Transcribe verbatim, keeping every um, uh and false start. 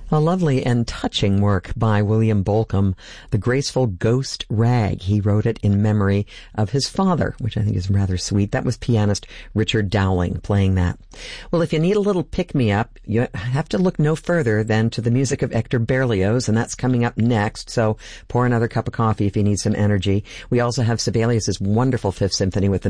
A lovely and touching work by William Bolcom, The Graceful Ghost Rag. He wrote it in memory of his father, which I think is rather sweet. That was pianist Richard Dowling playing that. Well, if you need a little pick-me-up, you have to look no further than to the music of Hector Berlioz, and that's coming up next, so pour another cup of coffee if you need some energy. We also have Sibelius's wonderful Fifth Symphony with the